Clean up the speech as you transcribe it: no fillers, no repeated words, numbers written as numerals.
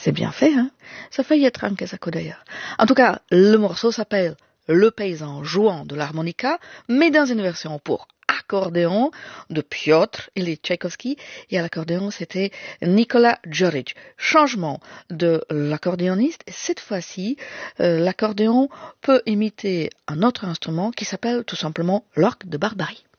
C'est bien fait, hein? Ça a failli être un Kesako d'ailleurs. En tout cas, le morceau s'appelle Le paysan jouant de l'harmonica, mais dans une version pour accordéon de Piotr Ilyich Tchaïkovski, et à l'accordéon c'était Nicolas Djoric. Changement de l'accordéoniste, cette fois-ci l'accordéon peut imiter un autre instrument qui s'appelle tout simplement l'orgue de Barbarie.